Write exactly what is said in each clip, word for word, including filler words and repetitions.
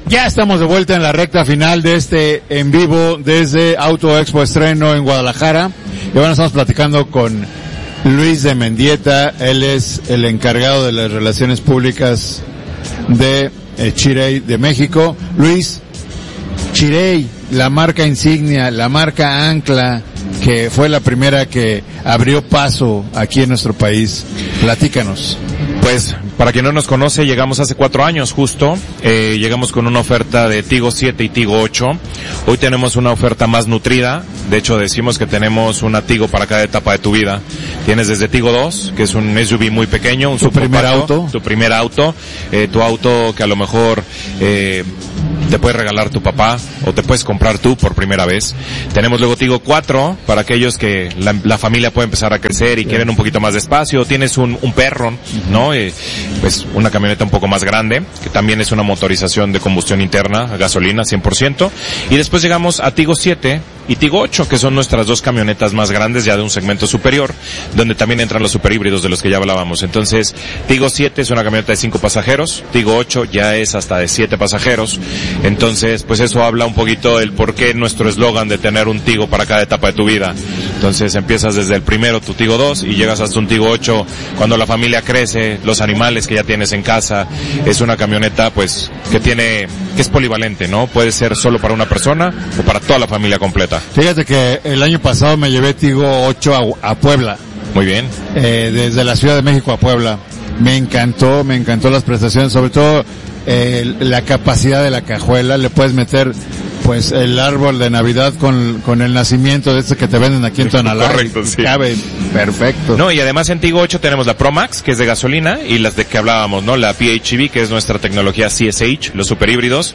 Ya estamos de vuelta en la recta final de este en vivo desde Auto Expo Estreno en Guadalajara. Y bueno, estamos platicando con Luis de Mendieta. Él es el encargado de las relaciones públicas de eh, Chirey de México. Luis, Chirey, la marca insignia, la marca ancla, que fue la primera que abrió paso aquí en nuestro país. Platícanos. Pues, para quien no nos conoce, llegamos hace cuatro años justo, eh, llegamos con una oferta de Tigo siete y Tigo ocho. Hoy tenemos una oferta más nutrida, de hecho decimos que tenemos una Tigo para cada etapa de tu vida. Tienes desde Tigo dos, que es un S U V muy pequeño, un tu primer auto, tu primer auto, eh, tu auto que a lo mejor eh, te puede regalar tu papá o te puedes comprar tú por primera vez. Tenemos luego Tigo cuatro para aquellos que la, la familia puede empezar a crecer y sí. quieren un poquito más de espacio. Tienes un, un perro, ¿no? Eh, pues una camioneta un poco más grande, que también es una motorización de combustión interna, gasolina cien por ciento. Y después llegamos a Tigo siete y Tigo ocho, que son nuestras dos camionetas más grandes ya de un segmento superior, donde también entran los superhíbridos de los que ya hablábamos. Entonces, Tigo siete es una camioneta de cinco pasajeros, Tigo ocho ya es hasta de siete pasajeros. Entonces, pues eso habla un poquito del por qué nuestro eslogan de tener un Tigo para cada etapa de tu vida. Entonces, empiezas desde el primero, tu Tigo dos, y llegas hasta un Tigo ocho cuando la familia crece, los animales que ya tienes en casa. Es una camioneta, pues, que tiene, que es polivalente, ¿no? Puede ser solo para una persona o para toda la familia completa. Fíjate que el año pasado me llevé Tigo ocho a, a Puebla. Muy bien. Eh, desde la Ciudad de México a Puebla. Me encantó, me encantó las prestaciones, sobre todo eh, la capacidad de la cajuela. Le puedes meter pues el árbol de Navidad con, con el nacimiento de este que te venden aquí en Tonalá. Correcto, sí. Cabe perfecto. No, y además en Tigo ocho tenemos la Pro Max, que es de gasolina, y las de que hablábamos, ¿no? La P H E V, que es nuestra tecnología C S H, los superhíbridos.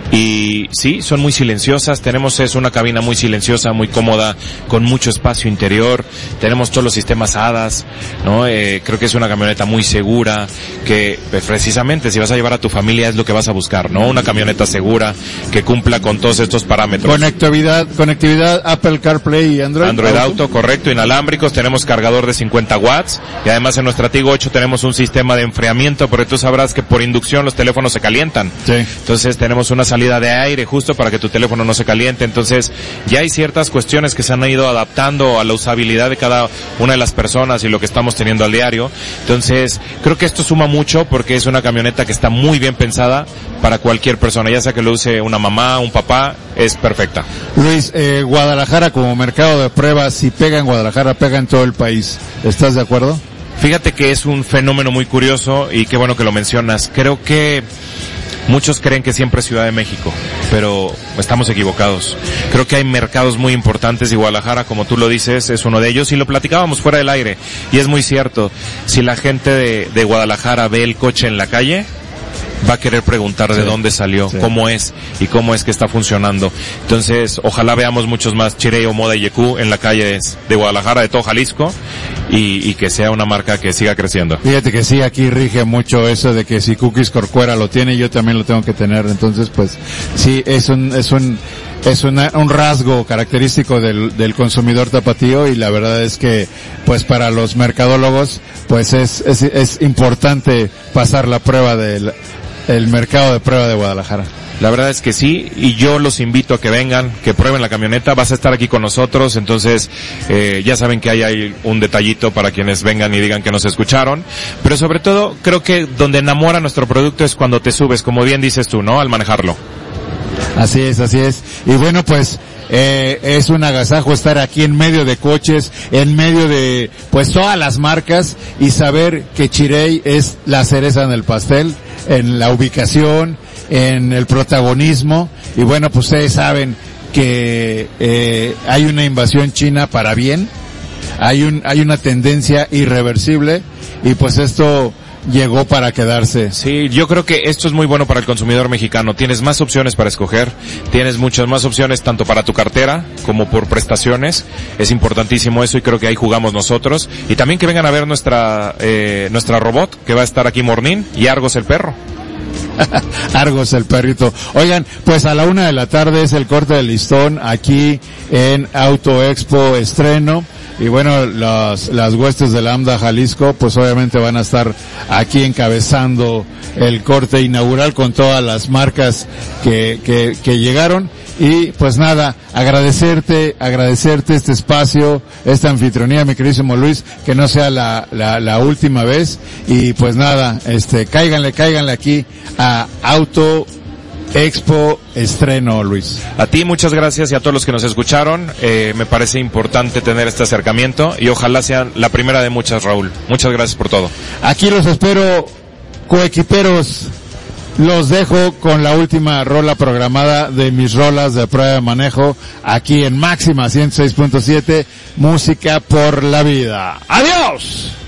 Y sí, son muy silenciosas. Tenemos es una cabina muy silenciosa, muy cómoda, con mucho espacio interior. Tenemos todos los sistemas A D A S, ¿no? Eh, creo que es una camioneta muy segura, que pues, precisamente si vas a llevar a tu familia es lo que vas a buscar, ¿no? Una camioneta segura, que cumpla con todos estos parámetros. Conectividad, conectividad Apple CarPlay y Android. Android Auto, correcto, inalámbricos, tenemos cargador de cincuenta watts, y además en nuestra Tigo ocho tenemos un sistema de enfriamiento, porque tú sabrás que por inducción los teléfonos se calientan. Sí. Entonces tenemos una salida de aire justo para que tu teléfono no se caliente. Entonces ya hay ciertas cuestiones que se han ido adaptando a la usabilidad de cada una de las personas y lo que estamos teniendo al diario. Entonces creo que esto suma mucho, porque es una camioneta que está muy bien pensada para cualquier persona, ya sea que lo use una mamá, un papá, es perfecta. Luis, eh, Guadalajara como mercado de pruebas, si pega en Guadalajara, pega en todo el país. ¿Estás de acuerdo? Fíjate que es un fenómeno muy curioso y qué bueno que lo mencionas. Creo que muchos creen que siempre es Ciudad de México, pero estamos equivocados. Creo que hay mercados muy importantes y Guadalajara, como tú lo dices, es uno de ellos, y lo platicábamos fuera del aire. Y es muy cierto, si la gente de, de Guadalajara ve el coche en la calle, va a querer preguntar de sí, dónde salió, sí. cómo es y cómo es que está funcionando. Entonces, ojalá veamos muchos más Chirey o Moda y E Q en la calle de Guadalajara, de todo Jalisco, y, y que sea una marca que siga creciendo. Fíjate que sí, aquí rige mucho eso de que si Cookies Corcuera lo tiene, yo también lo tengo que tener. Entonces, pues, sí, es un, es un, es una, un rasgo característico del, del consumidor tapatío, y la verdad es que, pues, para los mercadólogos, pues es, es, es importante pasar la prueba del, el mercado de prueba de Guadalajara. La verdad es que sí, y yo los invito a que vengan, que prueben la camioneta. Vas a estar aquí con nosotros, entonces eh, ya saben que hay, hay un detallito para quienes vengan y digan que nos escucharon, pero sobre todo creo que donde enamora nuestro producto es cuando te subes, como bien dices tú, ¿no? Al manejarlo. Así es, así es. Y bueno, pues eh, es un agasajo estar aquí en medio de coches, en medio de pues todas las marcas, y saber que Chirey es la cereza en el pastel, en la ubicación, en el protagonismo. Y bueno, pues ustedes saben que eh, hay una invasión china para bien, hay un hay una tendencia irreversible, y pues esto llegó para quedarse. Sí, yo creo que esto es muy bueno para el consumidor mexicano. Tienes más opciones para escoger, tienes muchas más opciones tanto para tu cartera como por prestaciones. Es importantísimo eso, y creo que ahí jugamos nosotros. Y también que vengan a ver nuestra eh, nuestra robot, que va a estar aquí Mornín, y Argos el perro. Argos el perrito. Oigan, pues a la una de la tarde es el corte de listón aquí en Auto Expo Estreno. Y bueno, las, las huestes de Lambda Jalisco, pues obviamente van a estar aquí encabezando el corte inaugural con todas las marcas que, que, que llegaron. Y pues nada, agradecerte, agradecerte este espacio, esta anfitrionía, mi queridísimo Luis, que no sea la, la, la última vez. Y pues nada, este, cáiganle, cáiganle aquí a Auto Expo Estreno, Luis. A ti muchas gracias y a todos los que nos escucharon. Eh, me parece importante tener este acercamiento y ojalá sea la primera de muchas, Raúl. Muchas gracias por todo. Aquí los espero, coequiperos. Los dejo con la última rola programada de mis rolas de prueba de manejo aquí en Máxima ciento seis punto siete, música por la vida. ¡Adiós!